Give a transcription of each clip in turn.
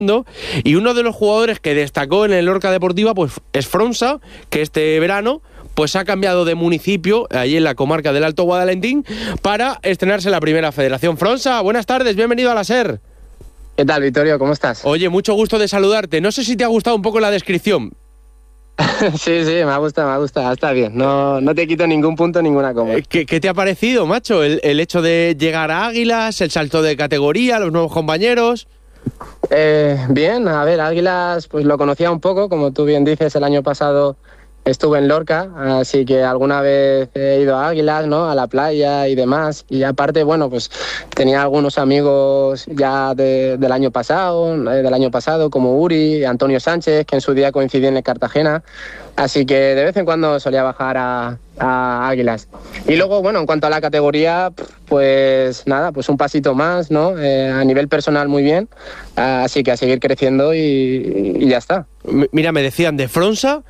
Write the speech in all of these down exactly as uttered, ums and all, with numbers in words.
Y uno de los jugadores que destacó en el Lorca Deportiva pues es Fronsa, que este verano pues ha cambiado de municipio, allí en la comarca del Alto Guadalentín, para estrenarse en la Primera Federación. Fronsa, buenas tardes, bienvenido a la SER. ¿Qué tal, Vittorio? ¿Cómo estás? Oye, mucho gusto de saludarte. No sé si te ha gustado un poco la descripción. Sí, sí, me gusta, me gusta, está bien. No, no te quito ningún punto, ninguna coma. ¿Qué, qué te ha parecido, macho? El, el hecho de llegar a Águilas, el salto de categoría, los nuevos compañeros... Eh, bien, a ver, Águilas pues lo conocía un poco, como tú bien dices, el año pasado estuve en Lorca, así que alguna vez he ido a Águilas, ¿no? A la playa y demás, y aparte, bueno, pues tenía algunos amigos ya de, del año pasado, eh, del año pasado, como Uri, Antonio Sánchez, que en su día coincidí en el Cartagena, así que de vez en cuando solía bajar a, a Águilas. Y luego, bueno, en cuanto a la categoría, pues nada, pues un pasito más, ¿no? Eh, a nivel personal muy bien, así que a seguir creciendo y, y ya está. Mira, me decían de Fronsa,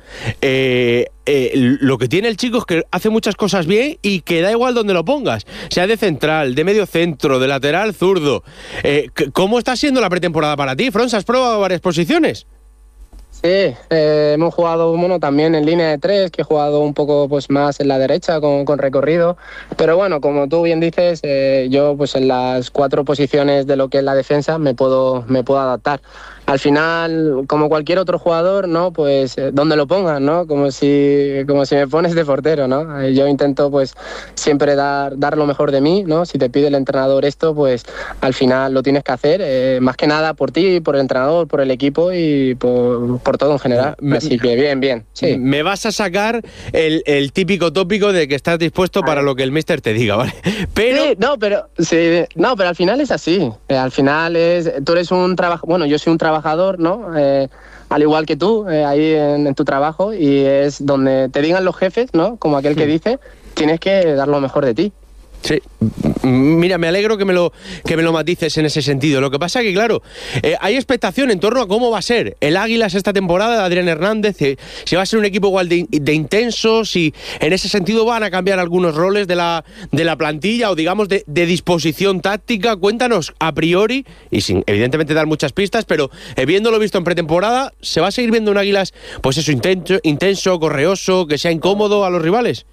eh, eh, lo que tiene el chico es que hace muchas cosas bien y que da igual donde lo pongas, sea de central, de medio centro, de lateral, zurdo. Eh, ¿Cómo está siendo la pretemporada para ti, Fronsa? ¿Has probado varias posiciones? Sí, eh, hemos jugado bueno, también en línea de tres, que he jugado un poco pues más en la derecha con, con recorrido, pero bueno, como tú bien dices, eh, yo pues en las cuatro posiciones de lo que es la defensa me puedo, me puedo adaptar. Al final, como cualquier otro jugador, ¿no? Pues eh, donde lo pongan, ¿no? Como si, como si me pones de portero, ¿no? Eh, yo intento pues siempre dar, dar lo mejor de mí, ¿no? Si te pide el entrenador esto, pues al final lo tienes que hacer, eh, más que nada por ti, por el entrenador, por el equipo y por, por todo en general. Me, Así que bien, bien. Sí. Me vas a sacar el, el típico tópico de que estás dispuesto Ay. para lo que el míster te diga, ¿vale? Pero... Sí, no, pero, sí, no, pero al final es así. Eh, al final es, tú eres un trabajo, bueno, yo soy un trabajador trabajador, ¿no? Eh, al igual que tú, eh, ahí en, en tu trabajo, y es donde te digan los jefes, ¿no? Como aquel que dice, tienes que dar lo mejor de ti. Sí, mira, me alegro que me lo que me lo matices en ese sentido. Lo que pasa es que, claro, eh, hay expectación en torno a cómo va a ser el Águilas esta temporada de Adrián Hernández, eh, si va a ser un equipo igual de, de intenso, si en ese sentido van a cambiar algunos roles de la, de la plantilla o digamos de, de disposición táctica. Cuéntanos a priori, y sin evidentemente dar muchas pistas, pero eh, viéndolo visto en pretemporada, ¿se va a seguir viendo un Águilas pues eso, intenso, intenso, correoso, que sea incómodo a los rivales?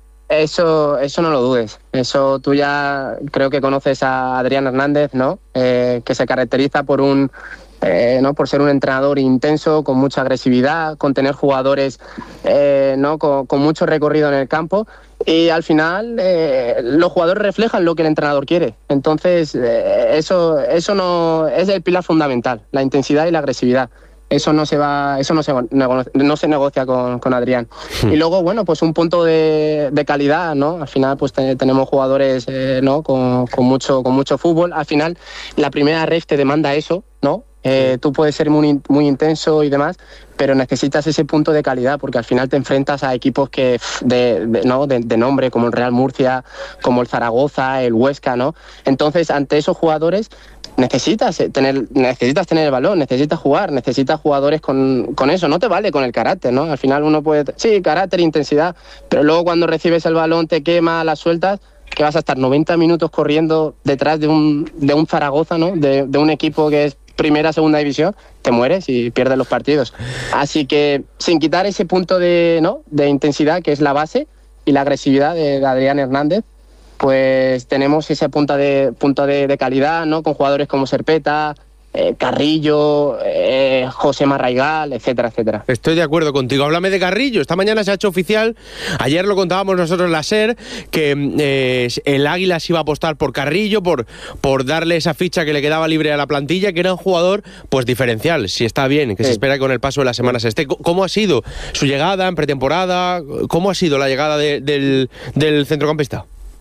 Eso, eso no lo dudes. Eso tú ya creo que conoces a Adrián Hernández, ¿no? Eh, que se caracteriza por un, eh, ¿no? por ser un entrenador intenso, con mucha agresividad, con tener jugadores, eh, ¿no? con, con mucho recorrido en el campo. Y al final eh, los jugadores reflejan lo que el entrenador quiere. Entonces eh, eso, eso no es el pilar fundamental, la intensidad y la agresividad. Eso no se va, eso no se, no se negocia con, con Adrián. Sí. Y luego, bueno, pues un punto de, de calidad, ¿no? Al final, pues te, tenemos jugadores, eh, ¿no? Con, con mucho, con mucho fútbol. Al final, la primera ref te demanda eso, ¿no? Eh, tú puedes ser muy, muy intenso y demás, pero necesitas ese punto de calidad porque al final te enfrentas a equipos que de, de, ¿no? de, de nombre, como el Real Murcia, como el Zaragoza, el Huesca, ¿no? Entonces, ante esos jugadores necesitas tener, necesitas tener el balón, necesitas jugar, necesitas jugadores con, con eso. No te vale con el carácter, ¿no? Al final uno puede... Sí, carácter, intensidad, pero luego cuando recibes el balón te quema, las sueltas, que vas a estar noventa minutos corriendo detrás de un, de un Zaragoza, ¿no? De, de un equipo que es primera, segunda división, te mueres y pierdes los partidos. Así que sin quitar ese punto de, ¿no? de intensidad, que es la base, y la agresividad de, de Adrián Hernández, pues tenemos ese punto de, punto de, de calidad, ¿no? Con jugadores como Serpeta, eh, Carrillo, eh, José Marraigal, etcétera, etcétera. Estoy de acuerdo contigo. Háblame de Carrillo. Esta mañana se ha hecho oficial, ayer lo contábamos nosotros en la SER, que eh, el Águilas iba a apostar por Carrillo, por, por darle esa ficha que le quedaba libre a la plantilla, que era un jugador pues diferencial, si está bien, que sí. se espera que con el paso de las semanas esté. ¿Cómo ha sido su llegada en pretemporada? ¿Cómo ha sido la llegada de, del, del centrocampista?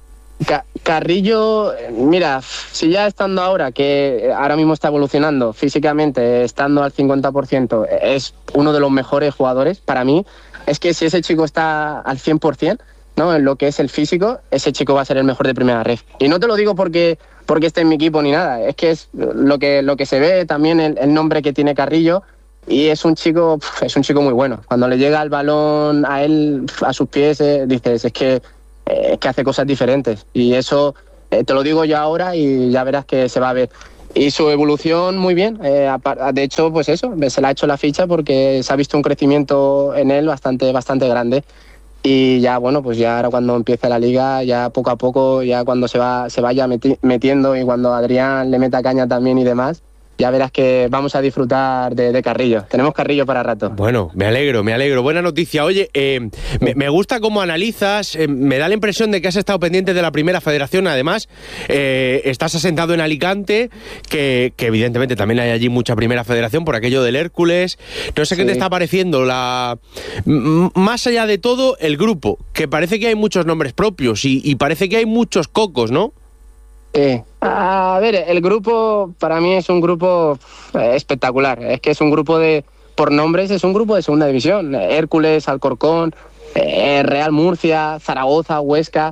Carrillo, mira, si ya estando ahora, que ahora mismo está evolucionando físicamente, estando al cincuenta por ciento, es uno de los mejores jugadores para mí, es que si ese chico está al cien por ciento, ¿no? En lo que es el físico, ese chico va a ser el mejor de primera ref. Y no te lo digo porque, porque esté en mi equipo ni nada, es que es lo que, lo que se ve también el, el nombre que tiene Carrillo. Y es un chico, es un chico muy bueno. Cuando le llega el balón a él, a sus pies, eh, dices, es que eh, que hace cosas diferentes y eso eh, te lo digo yo ahora y ya verás que se va a ver. y su evolución muy bien. Eh, de hecho, pues eso, se le ha hecho la ficha porque se ha visto un crecimiento en él bastante, bastante grande. Y ya, bueno, pues ya ahora cuando empiece la liga, ya poco a poco, ya cuando se va se vaya meti- metiendo y cuando Adrián le meta caña también y demás, ya verás que vamos a disfrutar de, de Carrillo. Tenemos Carrillo para rato. Bueno, me alegro, me alegro. Buena noticia. Oye, eh, me, me gusta cómo analizas, eh, me da la impresión de que has estado pendiente de la primera federación. Además, eh, estás asentado en Alicante, que, que evidentemente también hay allí mucha primera federación por aquello del Hércules. No sé sí. qué te está pareciendo, la m- más allá de todo, el grupo, que parece que hay muchos nombres propios y, y parece que hay muchos cocos, ¿no? Sí. A ver, el grupo para mí es un grupo espectacular. Es que es un grupo de, por nombres, es un grupo de segunda división. Hércules, Alcorcón, eh, Real Murcia, Zaragoza, Huesca.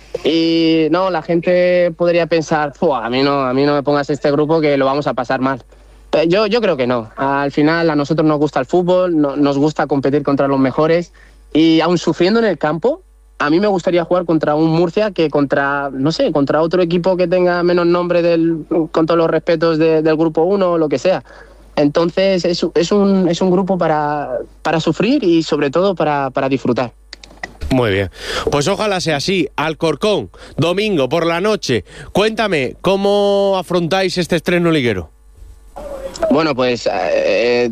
Y no, la gente podría pensar, a mí no, a mí no me pongas este grupo que lo vamos a pasar mal. Yo, yo creo que no. Al final a nosotros nos gusta el fútbol, no, nos gusta competir contra los mejores y aun sufriendo en el campo, a mí me gustaría jugar contra un Murcia que contra, no sé, contra otro equipo que tenga menos nombre del, con todos los respetos de, del grupo uno o lo que sea. Entonces es, es, un, es un grupo para, para sufrir y sobre todo para, para disfrutar. Muy bien, pues ojalá sea así. Alcorcón, domingo por la noche. Cuéntame, ¿cómo afrontáis este estreno liguero? Bueno, pues eh,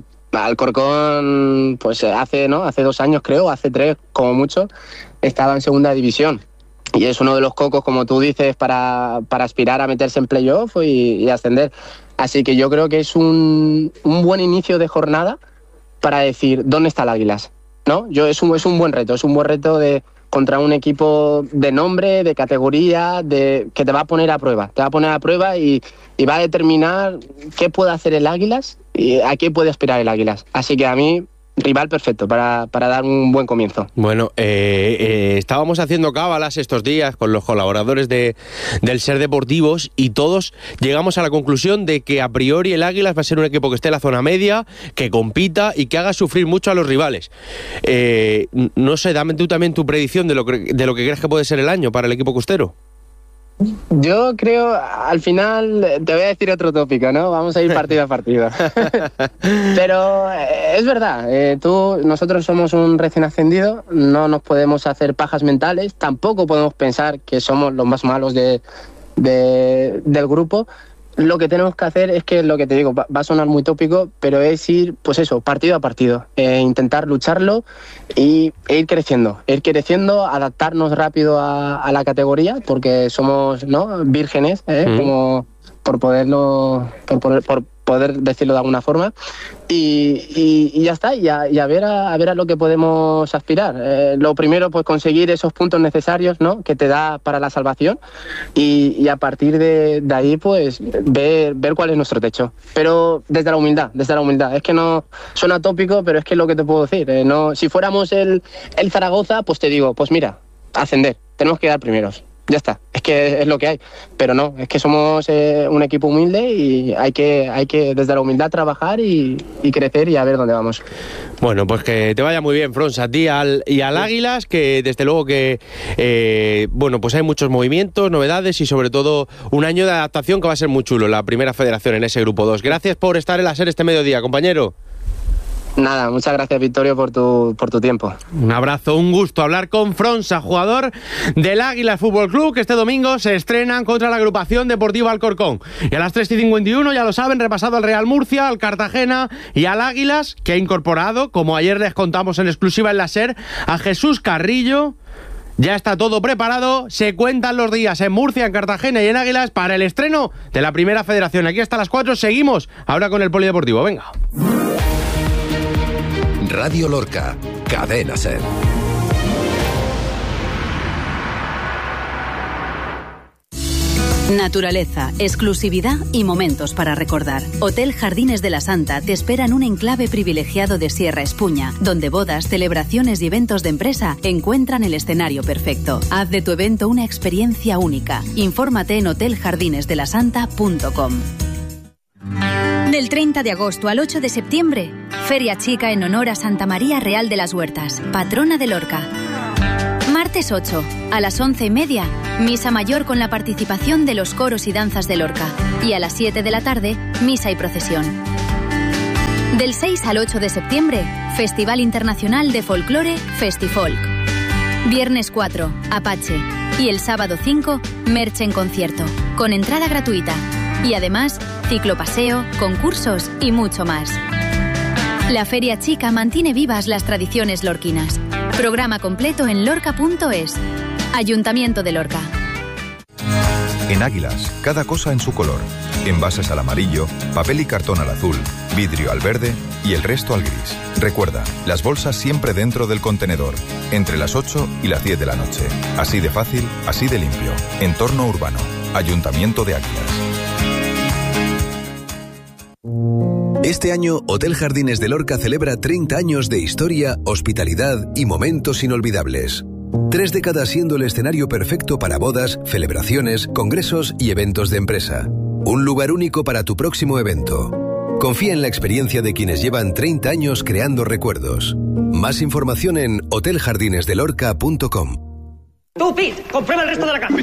Alcorcón, pues hace, ¿no? hace dos años creo, hace tres como mucho, estaba en segunda división y es uno de los cocos, como tú dices, para, para aspirar a meterse en playoff y, y ascender. Así que yo creo que es un, un buen inicio de jornada para decir dónde está el Águilas, ¿no? Yo, es, un, es un buen reto, es un buen reto de contra un equipo de nombre, de categoría, de que te va a poner a prueba, te va a poner a prueba y, y va a determinar qué puede hacer el Águilas y a qué puede aspirar el Águilas. Así que a mí, rival perfecto para, para dar un buen comienzo. Bueno, eh, eh, estábamos haciendo cábalas estos días con los colaboradores de, del Ser Deportivos y todos llegamos a la conclusión de que a priori el Águilas va a ser un equipo que esté en la zona media, que compita y que haga sufrir mucho a los rivales. Eh, no sé, dame tú también tu predicción de lo, que, de lo que crees que puede ser el año para el equipo costero. Yo creo, al final, te voy a decir otro tópico, ¿no? Vamos a ir partido a partido. Pero eh, es verdad, eh, tú, nosotros somos un recién ascendido, no nos podemos hacer pajas mentales, tampoco podemos pensar que somos los más malos de, de, del grupo. Lo que tenemos que hacer es que, lo que te digo, va, va a sonar muy tópico, pero es ir, pues eso, partido a partido, eh, intentar lucharlo y, e ir creciendo, ir creciendo, adaptarnos rápido a, a la categoría, porque somos, ¿no?, vírgenes, ¿eh? Mm. Como por poderlo, por, por, por poder decirlo de alguna forma, y, y, y ya está, y a, y a ver a, a ver a lo que podemos aspirar. Eh, lo primero, pues conseguir esos puntos necesarios, ¿no?, que te da para la salvación, y, y a partir de, de ahí, pues ver, ver cuál es nuestro techo. Pero desde la humildad, desde la humildad. Es que no suena tópico, pero es que es lo que te puedo decir. Eh, no, si fuéramos el, el Zaragoza, pues te digo, pues mira, ascender, tenemos que dar primeros. Ya está, es que es lo que hay, pero no, es que somos eh, un equipo humilde y hay que, hay que desde la humildad trabajar y, y crecer y a ver dónde vamos. Bueno, pues que te vaya muy bien, Frons, a ti al, y al Águilas, que desde luego que, eh, bueno, pues hay muchos movimientos, novedades y sobre todo un año de adaptación que va a ser muy chulo, la primera federación en ese grupo dos. Gracias por estar en la SER este mediodía, compañero. Nada, muchas gracias, Victorio, por tu, por tu tiempo. Un abrazo, un gusto hablar con Fronsa, jugador del Águila Fútbol Club, que este domingo se estrenan contra la agrupación deportiva Alcorcón. Y a las tres y cincuenta y uno, ya lo saben, repasado al Real Murcia, al Cartagena y al Águilas, que ha incorporado, como ayer les contamos en exclusiva en la SER, a Jesús Carrillo. Ya está todo preparado, se cuentan los días en Murcia, en Cartagena y en Águilas para el estreno de la primera federación. Aquí hasta las cuatro, seguimos ahora con el Polideportivo, venga. Radio Lorca, Cadena SER. Naturaleza, exclusividad y momentos para recordar. Hotel Jardines de la Santa te espera en un enclave privilegiado de Sierra Espuña, donde bodas, celebraciones y eventos de empresa encuentran el escenario perfecto. Haz de tu evento una experiencia única. Infórmate en hotel jardines de la santa punto com. Del treinta de agosto al ocho de septiembre, Feria Chica en honor a Santa María Real de las Huertas, patrona de Lorca. Martes martes ocho, a las once y media, misa mayor con la participación de los coros y danzas de Lorca. Y a las siete de la tarde, misa y procesión. Del seis al ocho de septiembre, Festival Internacional de Folclore Festifolk. Viernes cuatro, Apache. Y el sábado cinco, Merche en concierto, con entrada gratuita. Y además, ciclopaseo, concursos y mucho más. La Feria Chica mantiene vivas las tradiciones lorquinas. Programa completo en lorca punto es. Ayuntamiento de Lorca. En Águilas, cada cosa en su color. Envases al amarillo, papel y cartón al azul, vidrio al verde y el resto al gris. Recuerda, las bolsas siempre dentro del contenedor, entre las ocho y las diez de la noche. Así de fácil, así de limpio. Entorno urbano. Ayuntamiento de Águilas. Este año, Hotel Jardines de Lorca celebra treinta años de historia, hospitalidad y momentos inolvidables. Tres décadas siendo el escenario perfecto para bodas, celebraciones, congresos y eventos de empresa. Un lugar único para tu próximo evento. Confía en la experiencia de quienes llevan treinta años creando recuerdos. Más información en hotel jardines de lorca punto com. Tú, Pete, comprueba el resto de la casa.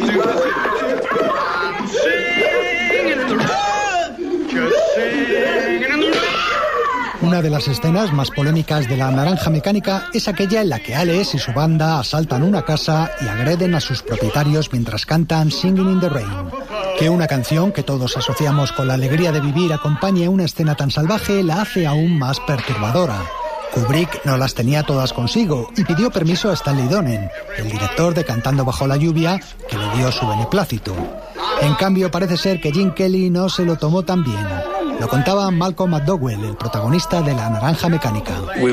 Una de las escenas más polémicas de La Naranja Mecánica es aquella en la que Alex y su banda asaltan una casa y agreden a sus propietarios mientras cantan Singing in the Rain. Que una canción que todos asociamos con la alegría de vivir acompañe una escena tan salvaje la hace aún más perturbadora. Kubrick no las tenía todas consigo y pidió permiso a Stanley Donen, el director de Cantando bajo la lluvia, que le dio su beneplácito. En cambio, parece ser que Gene Kelly no se lo tomó tan bien. Lo contaba Malcolm McDowell, el protagonista de La Naranja Mecánica.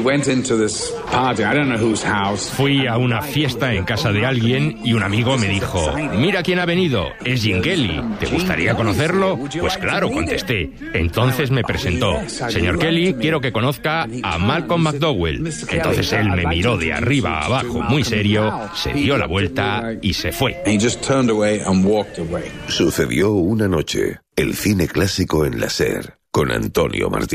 Fui a una fiesta en casa de alguien y un amigo me dijo: mira quién ha venido, es Gene Kelly, ¿te gustaría conocerlo? Pues claro, contesté. Entonces me presentó: señor Kelly, quiero que conozca a Malcolm McDowell. Entonces él me miró de arriba a abajo muy serio, se dio la vuelta y se fue. Sucedió una noche. El cine clásico en la SER, con Antonio Martín.